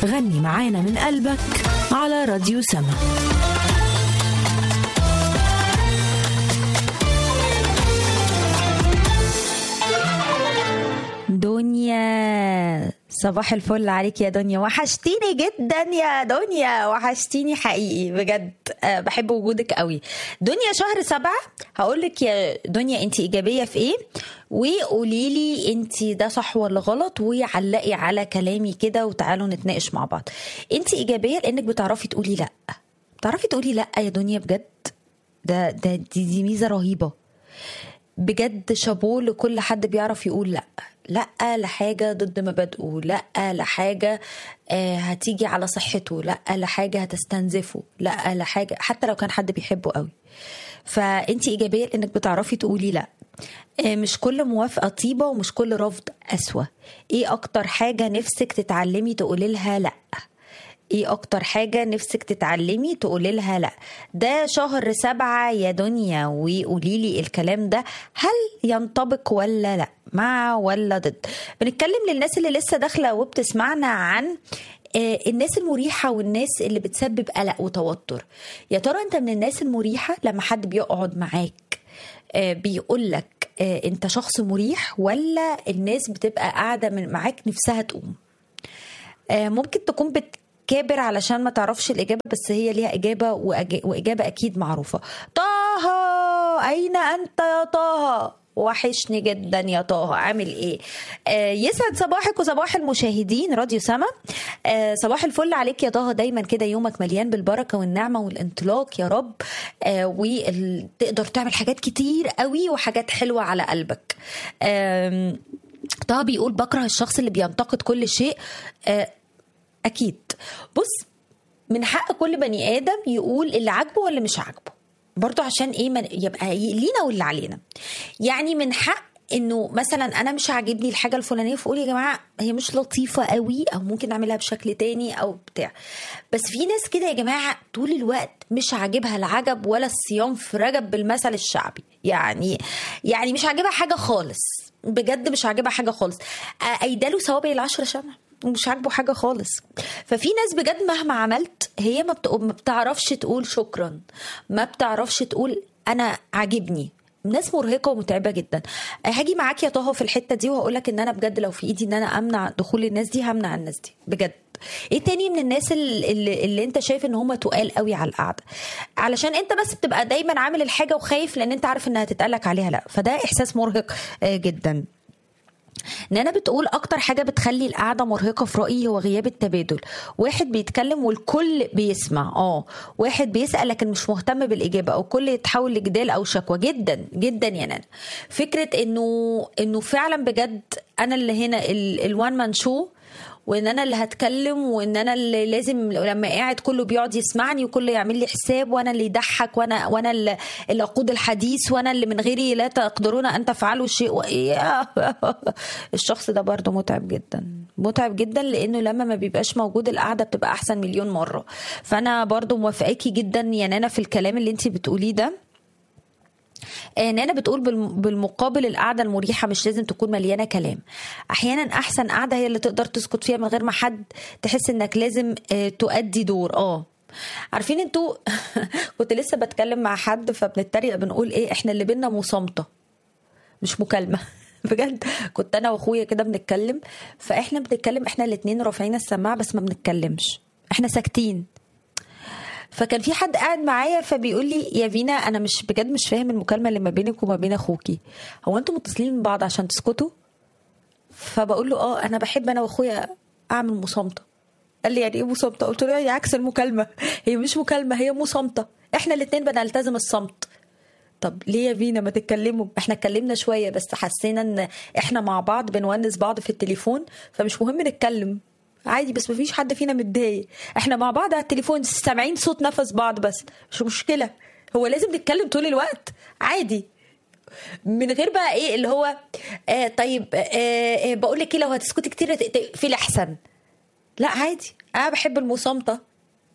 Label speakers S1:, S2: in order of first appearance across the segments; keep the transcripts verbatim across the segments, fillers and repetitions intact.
S1: غني معانا من قلبك على راديو سما.
S2: دنيا، صباح الفل عليك يا دنيا، وحشتيني جدا يا دنيا، وحشتيني حقيقي بجد. أه بحب وجودك قوي دنيا. شهر سبعة هقولك يا دنيا انتي ايجابية في ايه، وقوليلي انتي ده صح ولا غلط، وعلقي على كلامي كده وتعالوا نتناقش مع بعض. انتي ايجابية لانك بتعرفي تقولي لا، بتعرفي تقولي لا يا دنيا بجد. ده ده دي, دي ميزة رهيبة بجد. شابوه لكل حد بيعرف يقول لا، لا لحاجة ضد مبادئه، لا لحاجة هتيجي على صحته، لا لحاجة هتستنزفه، لا لحاجة حتى لو كان حد بيحبه قوي. فانتي ايجابية لانك بتعرفي تقولي لا. مش كل موافقة طيبة ومش كل رفض أسوأ. ايه اكتر حاجة نفسك تتعلمي تقولي لها لا؟ ايه اكتر حاجة نفسك تتعلمي تقولي لها لا؟ ده شهر سبعة يا دنيا، وقوليلي الكلام ده هل ينطبق ولا لا، مع ولا ضد. بنتكلم للناس اللي لسه داخلة وبتسمعنا عن الناس المريحة والناس اللي بتسبب قلق وتوتر. يا ترى انت من الناس المريحة لما حد بيقعد معاك بيقولك انت شخص مريح، ولا الناس بتبقى قاعدة معاك نفسها تقوم؟ ممكن تكون بت كابر علشان ما تعرفش الإجابة، بس هي ليها إجابة، وإجابة أكيد معروفة. طه، أين أنت يا طه؟ وحشني جدا يا طه، عامل ايه؟ آه يسعد صباحك وصباح المشاهدين راديو سما. آه صباح الفل عليك يا طه، دايما كده يومك مليان بالبركة والنعمة والانطلاق يا رب. آه وتقدر تعمل حاجات كتير قوي وحاجات حلوة على قلبك. آه طه بيقول بكره الشخص اللي بينتقد كل شيء. آه أكيد. بص، من حق كل بني آدم يقول اللي عاجبه ولا مش عاجبه، برضو عشان إيه من يبقى لينا واللي علينا. يعني من حق إنه مثلا أنا مش عاجبني الحاجة الفلانية، فقول يا جماعة هي مش لطيفة قوي، أو ممكن نعملها بشكل تاني أو بتاع. بس في ناس كده يا جماعة طول الوقت مش عاجبها العجب ولا الصيام في رجب بالمثل الشعبي. يعني يعني مش عاجبها حاجة خالص، بجد مش عاجبها حاجة خالص. أيداله سوابع العشرة شمع ومش عاجبه حاجة خالص. ففي ناس بجد مهما عملت هي ما بتعرفش تقول شكرا، ما بتعرفش تقول أنا عاجبني. ناس مرهقة ومتعبة جدا. هاجي معاك يا طه في الحتة دي وهقولك ان انا بجد لو في ايدي ان انا امنع دخول الناس دي همنع الناس دي بجد. ايه تاني من الناس اللي, اللي, اللي انت شايف ان هم تقال قوي على القعدة، علشان انت بس بتبقى دايما عامل الحاجة وخايف لان انت عارف انها تتقالك عليها لا، فده احساس مرهق جدا. نانا بتقول اكتر حاجة بتخلي القعدة مرهقة في رأيي هو غياب التبادل. واحد بيتكلم والكل بيسمع، اه واحد بيسأل لكن مش مهتم بالإجابة، او كل يتحول لجدال او شكوى. جدا جدا يا نانا. فكرة انه انه فعلا بجد انا اللي هنا الوان مان شو، وان انا اللي هتكلم، وان انا اللي لازم لما قاعد كله بيقعد يسمعني وكله يعمل لي حساب، وانا اللي يضحك، وانا وانا اللي, اللي اقود الحديث، وانا اللي من غيري لا تقدرون ان تفعلوا شيء. و... الشخص ده برضه متعب جدا، متعب جدا، لانه لما ما بيبقاش موجود القعده بتبقى احسن مليون مره. فانا برضه موافقاكي جدا يا نانا في الكلام اللي انت بتقوليه ده. نانا بتقول بالمقابل القعدة المريحة مش لازم تكون مليانة كلام. أحيانا أحسن قعدة هي اللي تقدر تسكت فيها من غير ما حد تحس إنك لازم تؤدي دور. آه عارفين انتوا كنت لسه بتكلم مع حد فبنتريق بنقول إيه، إحنا اللي بينا مصامتة مش مكالمة. بجد كنت أنا وأخويا كده بنتكلم، فإحنا بنتكلم إحنا الاتنين رافعين السماعة بس ما بنتكلمش، إحنا ساكتين. فكان في حد قاعد معايا فبيقول لي يا فينا انا مش بجد مش فاهم المكالمه اللي ما بينك وما بين اخوكي، هو انتوا متصلين من بعض عشان تسكتوا؟ فبقول له اه انا بحب انا واخويا اعمل مصامته. قال لي يعني ايه مصامته؟ قلت له يعني عكس المكالمه، هي مش مكالمه هي مصامته، احنا الاثنين بنلتزم الصمت. طب ليه يا فينا ما تتكلموا؟ احنا اتكلمنا شويه بس حسينا ان احنا مع بعض بنونس بعض في التليفون، فمش مهم نتكلم عادي، بس مفيش حد فينا متضايق، احنا مع بعض على التليفون سامعين صوت نفس بعض بس مش مشكله. هو لازم نتكلم طول الوقت؟ عادي، من غير بقى ايه اللي هو آه طيب آه آه بقول لك ايه لو هتسكتي كتير في الاحسن. لا عادي، انا بحب المصامته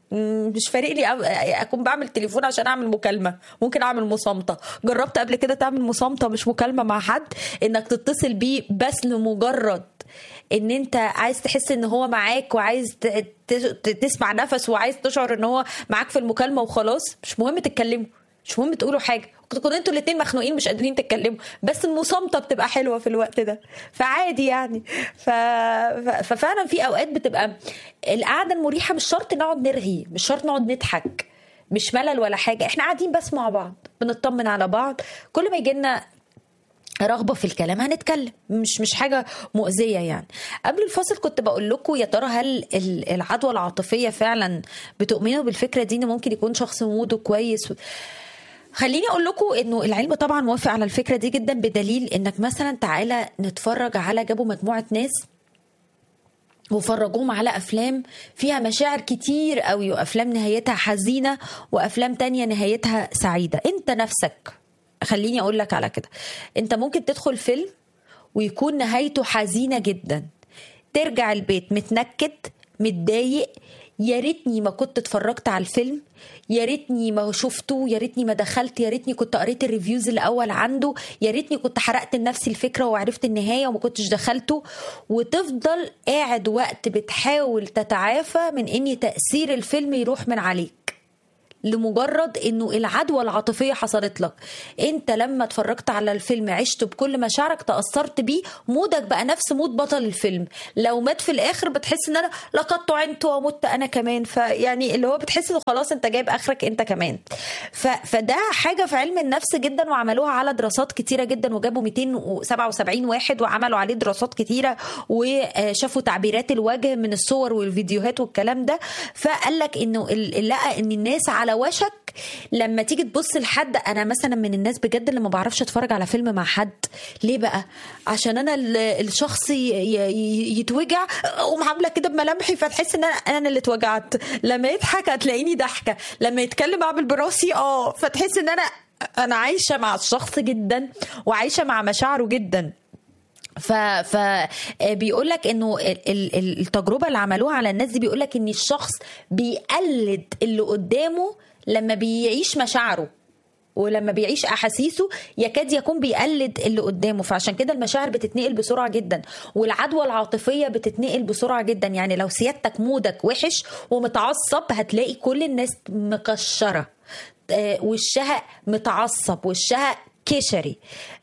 S2: مش فارق لي اكون بعمل تليفون عشان اعمل مكالمه، ممكن اعمل مصامته. جربت قبل كده تعمل مصامته مش مكالمه مع حد، انك تتصل بيه بس لمجرد ان انت عايز تحس ان هو معاك وعايز تسمع نفس وعايز تشعر ان هو معاك في المكالمه وخلاص. مش مهم تتكلموا، مش مهم تقولوا حاجه، تكونوا انتوا الاثنين مخنوقين مش قادرين تتكلموا، بس المصامته بتبقى حلوه في الوقت ده، فعادي يعني. ف... ففعلا في اوقات بتبقى القعده المريحه مش شرط نقعد نرغي، مش شرط نقعد نضحك، مش ملل ولا حاجه، احنا قاعدين بس مع بعض بنطمن على بعض، كل ما يجينا رغبه في الكلام هنتكلم، مش مش حاجه مؤذيه يعني. قبل الفاصل كنت بقول لكم يا ترى هل العدوى العاطفيه فعلا بتؤمنوا بالفكره دي ان ممكن يكون شخص موده كويس؟ خليني اقول لكم انه العلم طبعا موافق على الفكره دي جدا، بدليل انك مثلا تعالى نتفرج على، جابوا مجموعه ناس وفرجوهم على افلام فيها مشاعر كتير قوي، وافلام نهايتها حزينه وافلام تانية نهايتها سعيده. انت نفسك خليني اقول لك على كده، انت ممكن تدخل فيلم ويكون نهايته حزينه جدا، ترجع البيت متنكد متضايق، يا ريتني ما كنت اتفرجت على الفيلم، يا ريتني ما شفته، يا ريتني ما دخلت، يا ريتني كنت قريت الريفيوز الاول عنده، يا ريتني كنت حرقت لنفسي الفكره وعرفت النهايه وما كنتش دخلته. وتفضل قاعد وقت بتحاول تتعافى من ان تاثير الفيلم يروح من عليك، لمجرد انه العدوى العاطفيه حصلت لك. انت لما اتفرجت على الفيلم عشت بكل مشاعرك، تاثرت بيه، مودك بقى نفس مود بطل الفيلم. لو مات في الاخر بتحس ان انا لقد طعنت ومت انا كمان، فيعني اللي هو بتحس انه خلاص انت جايب اخرك انت كمان. ف... فده حاجه في علم النفس جدا، وعملوها على دراسات كتيره جدا، وجابوا مئتين وسبعة وسبعين واحد وعملوا عليه دراسات كتيره، وشافوا تعبيرات الوجه من الصور والفيديوهات والكلام ده. فقال لك انه لقى ان الناس على وشك لما تيجي تبص لحد. انا مثلا من الناس بجد اللي ما بعرفش اتفرج على فيلم مع حد. ليه بقى؟ عشان انا الشخص يتوجع ومعامله كده بملامحي، فتحس ان انا انا اللي اتوجعت. لما يضحك هتلاقيني ضحكه، لما يتكلم اعمل براسي اه، فتحس ان انا انا عايشه مع الشخص جدا وعايشه مع مشاعره جدا. ف ف بيقول لك انه التجربه اللي عملوها على الناس دي بيقول لك ان الشخص بيقلد اللي قدامه لما بيعيش مشاعره، ولما بيعيش احاسيسه يكاد يكون بيقلد اللي قدامه. فعشان كده المشاعر بتتنقل بسرعه جدا، والعدوى العاطفيه بتتنقل بسرعه جدا. يعني لو سيادتك مودك وحش ومتعصب هتلاقي كل الناس مكشره، وشها متعصب، وشها كشري.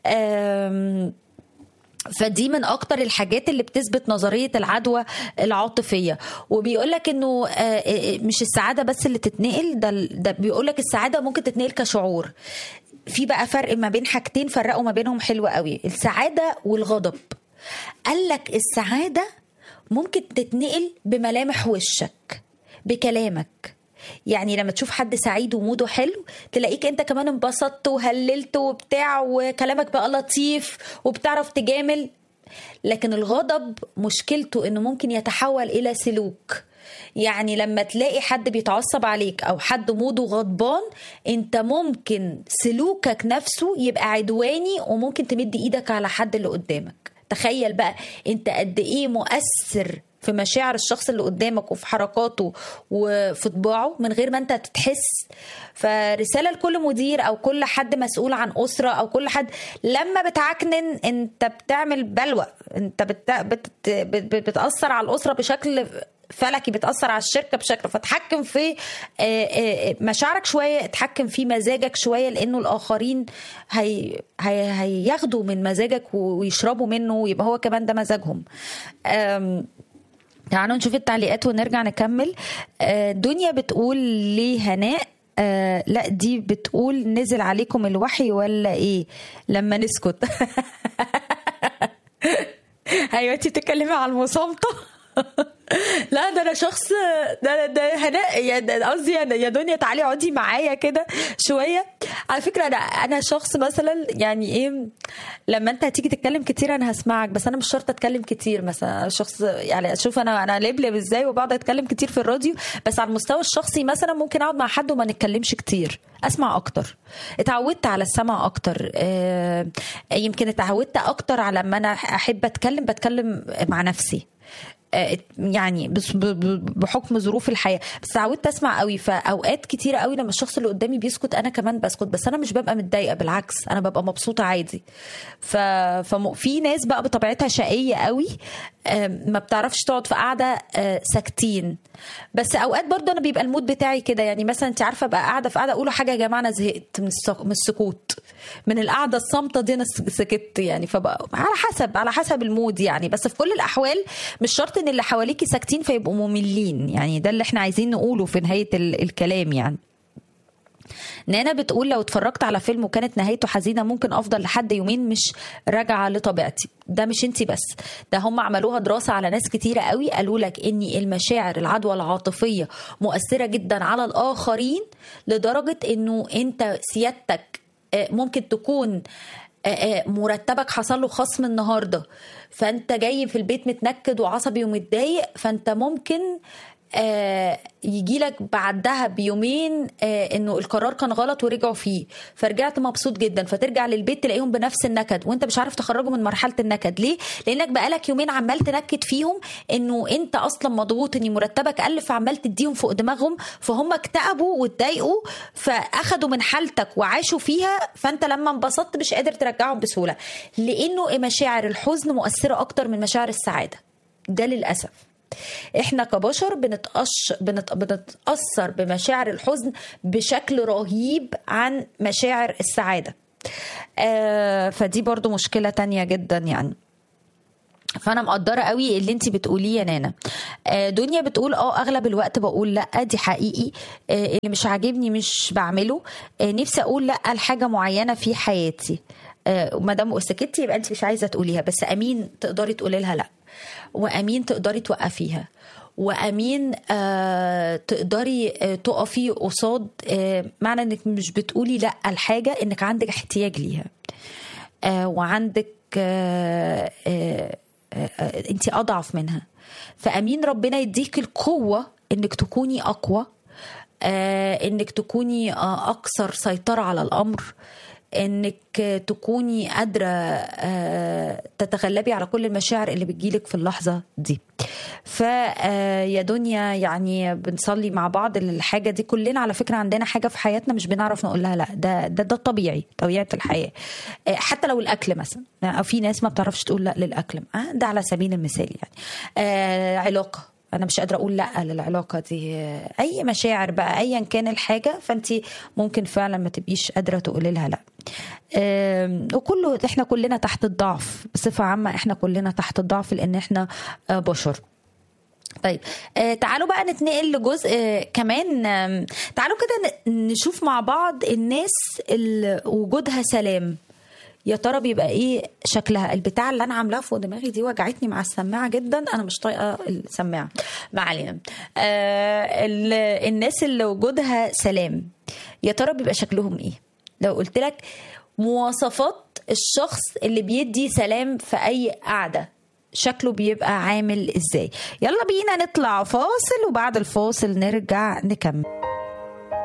S2: فدي من اكتر الحاجات اللي بتثبت نظرية العدوى العاطفية. وبيقولك انه مش السعادة بس اللي تتنقل، ده, ده بيقولك السعادة ممكن تتنقل كشعور. في بقى فرق ما بين حاجتين فرقوا ما بينهم حلو قوي، السعادة والغضب. قالك السعادة ممكن تتنقل بملامح وشك، بكلامك. يعني لما تشوف حد سعيد وموده حلو تلاقيك انت كمان انبسطت وهللت وبتاع، وكلامك بقى لطيف وبتعرف تجامل. لكن الغضب مشكلته انه ممكن يتحول الى سلوك. يعني لما تلاقي حد بيتعصب عليك او حد موده غضبان، انت ممكن سلوكك نفسه يبقى عدواني، وممكن تمد ايدك على حد اللي قدامك. تخيل بقى انت قد ايه مؤثر في مشاعر الشخص اللي قدامك وفي حركاته وفي طباعه من غير ما انت تتحس. فرسالة لكل مدير او كل حد مسؤول عن اسرة او كل حد، لما بتعكنن انت بتعمل بلوى، انت بت... بت... بت... بتأثر على الاسرة بشكل فلكي، بتأثر على الشركة بشكل. فتحكم في مشاعرك شوية، اتحكم في مزاجك شوية، لانه الاخرين هي... هي... هياخدوا من مزاجك ويشربوا منه، ويبقى هو كمان ده مزاجهم. أم... تعالوا نشوف التعليقات ونرجع نكمل. دنيا بتقول ليه هناء آه لا دي بتقول نزل عليكم الوحي ولا ايه لما نسكت. ايوه انتي بتتكلمي على المصامته. لا ده انا شخص، ده ده هناء يا قصدي يا دنيا تعالي اقعدي معايا كده شويه. على فكره انا انا شخص مثلا يعني ايه، لما انت هتيجي تتكلم كتير انا هسمعك، بس انا مش شرط اتكلم كتير. مثلا شخص يعني اشوف انا انا لبلب ازاي وبقعد اتكلم كتير في الراديو، بس على المستوى الشخصي مثلا ممكن اقعد مع حد وما نتكلمش كتير، اسمع اكتر. اتعودت على السمع اكتر. آه يمكن اتعودت اكتر على لما انا احب اتكلم بتكلم مع نفسي. يعني بحكم ظروف الحياه، بس تعودت اسمع قوي. فاوقات كتيره قوي لما الشخص اللي قدامي بيسكت انا كمان بسكت، بس انا مش ببقى متضايقه، بالعكس انا ببقى مبسوطه عادي. ف... ففي ناس بقى بطبيعتها شقيه قوي ما بتعرفش تقعد في قاعده ساكتين. بس اوقات برضه انا بيبقى المود بتاعي كده، يعني مثلا انت عارفه بقى قاعده في قاعده اقولوا حاجه يا جماعه انا زهقت من من السكوت، من القعده الصامته دي انا سكت يعني. فبقى على حسب على حسب المود يعني. بس في كل الاحوال مش شرط ان اللي حواليكي ساكتين فيبقوا مملين، يعني ده اللي احنا عايزين نقوله في نهايه الكلام يعني. نانا بتقول لو اتفرجت على فيلم وكانت نهايته حزينه ممكن افضل لحد يومين مش راجعه لطبيعتي. ده مش انتي بس، ده هم عملوها دراسه على ناس كتيره قوي، قالوا لك ان المشاعر العدوى العاطفيه مؤثره جدا على الاخرين، لدرجه انه انت سيادتك ممكن تكون مرتبك حصل له خصم النهارده، فانت جاي في البيت متنكد وعصبي ومتضايق، فانت ممكن آه يجي لك بعدها بيومين آه انه القرار كان غلط ورجعوا فيه، فرجعت مبسوط جدا، فترجع للبيت تلاقيهم بنفس النكد وانت مش عارف تخرجه من مرحله النكد. ليه؟ لانك بقالك يومين عمال تنكد فيهم انه انت اصلا مضغوط ان مرتبك قل، فعمال تديهم فوق دماغهم، فهم اكتئبوا واتضايقوا فاخدوا من حالتك وعاشوا فيها، فانت لما انبسطت مش قادر ترجعهم بسهوله، لانه مشاعر الحزن مؤثره اكتر من مشاعر السعاده. ده للاسف احنا كبشر بنتقش بنت... بنتأثر بمشاعر الحزن بشكل رهيب عن مشاعر السعادة. آه فدي برضو مشكلة تانية جدا يعني. فانا مقدره قوي اللي انت بتقوليه يا نانا. آه دنيا بتقول اه اغلب الوقت بقول لا، دي حقيقي. آه اللي مش عاجبني مش بعمله. آه نفسي اقول لا لحاجه معينه في حياتي. آه ما دام سكتي يبقى انت مش عايزه تقوليها، بس امين تقدري تقولي لها لا، وامين تقدري توقفيها، وامين آه تقدري آه تقفي قصاد آه معنى انك مش بتقولي لا الحاجه، انك عندك احتياج ليها آه وعندك آه آه آه انت اضعف منها. فامين ربنا يديك القوه انك تكوني اقوى، آه انك تكوني آه اكثر سيطره على الامر، انك تكوني قادرة تتغلبي على كل المشاعر اللي بتجيلك في اللحظة دي. فيا دنيا يعني بنصلي مع بعض الحاجة دي. كلنا على فكرة عندنا حاجة في حياتنا مش بنعرف نقول لها لا، ده ده ده طبيعي، طبيعة الحياة. حتى لو الأكل مثلا، أو في ناس ما بتعرفش تقول لا للأكل، ده على سبيل المثال يعني. علاقة أنا مش قادرة أقول لأ للعلاقة دي، أي مشاعر بقى أيا كان الحاجة، فأنت ممكن فعلا ما تبقيش قادرة تقولي لها لأ. وكله إحنا كلنا تحت الضعف بصفة عامة، إحنا كلنا تحت الضعف لأن إحنا بشر. طيب تعالوا بقى نتنقل لجزء كمان. تعالوا كده نشوف مع بعض الناس اللي وجودها سلام، يا ترى بيبقى ايه شكلها. البتاع اللي انا عاملاها فوق دماغي دي وجعتني مع السماعه جدا، انا مش طايقه السماعه، ما علينا. آه الناس اللي وجودها سلام يا ترى بيبقى شكلهم ايه؟ لو قلت لك مواصفات الشخص اللي بيدي سلام في اي قعده، شكله بيبقى عامل ازاي؟ يلا بينا نطلع فاصل وبعد الفاصل نرجع نكمل.